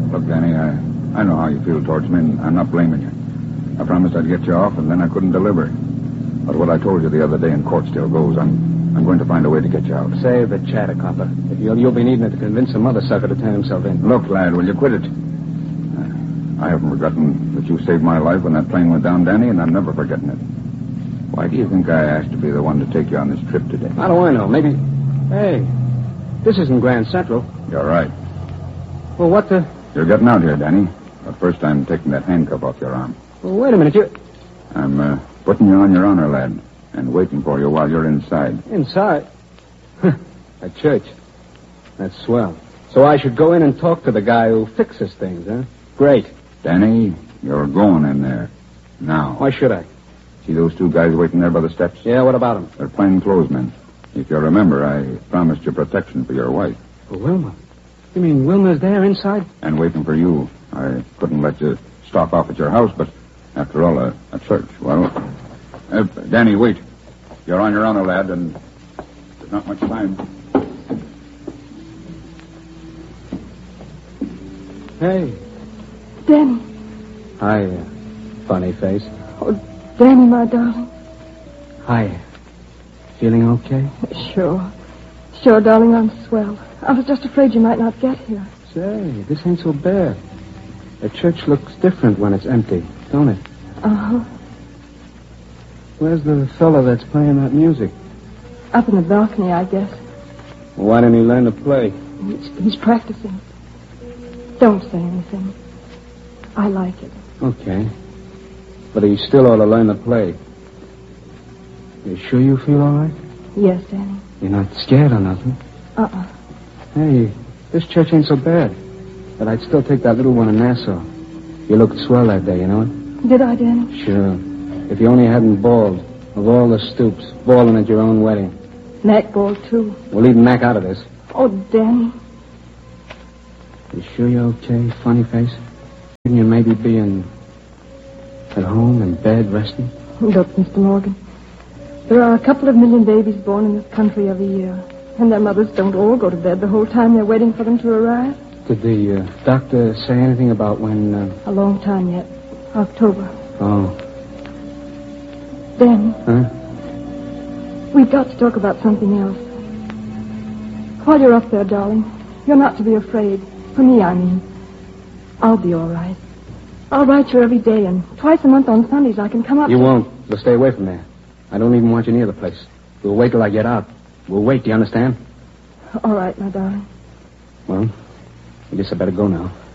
Look, Danny, I know how you feel towards me, and I'm not blaming you. I promised I'd get you off, and then I couldn't deliver. But what I told you the other day in court still goes. I'm going to find a way to get you out. Save the chatter, copper. You'll be needing it to convince some other sucker to turn himself in. Look, lad, will you quit it? I haven't forgotten that you saved my life when that plane went down, Danny, and I'm never forgetting it. Why do you think I asked to be the one to take you on this trip today? How do I know? Maybe... Hey, this isn't Grand Central. You're right. Well, what the... You're getting out here, Danny. But first I'm taking that handcuff off your arm. Well, wait a minute, you... I'm putting you on your honor, lad, and waiting for you while you're inside. Inside? At church. That's swell. So I should go in and talk to the guy who fixes things, huh? Great. Danny, you're going in there. Now. Why should I? See those two guys waiting there by the steps? Yeah, what about them? They're plainclothesmen. If you remember, I promised you protection for your wife. For Wilma? You mean Wilma's there inside? And waiting for you. I couldn't let you stop off at your house, but after all, a church. Well, Danny, wait. You're on your honor, lad, and there's not much time. Hey. Danny. Hi, funny face. Oh, Danny, my darling. Hi. Feeling okay? Sure. Sure, darling, I'm swell. I was just afraid you might not get here. Say, this ain't so bad. The church looks different when it's empty, don't it? Uh-huh. Where's the fella that's playing that music? Up in the balcony, I guess. Why didn't he learn to play? He's practicing. Don't say anything. I like it. Okay. But he still ought to learn to play. You sure you feel all right? Yes, Danny. You're not scared or nothing? Uh-uh. Hey, this church ain't so bad. But I'd still take that little one in Nassau. You looked swell that day, you know it? Did I, Danny? Sure. If you only hadn't bawled. Of all the stoops, bawling at your own wedding. Mac bawled, too. We'll leave Mac out of this. Oh, Danny. You sure you're okay, funny face? Shouldn't you maybe be at home, in bed, resting? Look, Mr. Morgan, there are a couple of million babies born in this country every year. And their mothers don't all go to bed the whole time they're waiting for them to arrive. Did the doctor say anything about when... A long time yet. October. Oh. Danny. Huh? We've got to talk about something else. While you're up there, darling, you're not to be afraid. For me, I mean. I'll be all right. I'll write you every day, and twice a month on Sundays I can come up. You won't. We'll stay away from there. I don't even want you near the place. We'll wait till I get out. We'll wait, do you understand? All right, my darling. Well, I guess I better go now.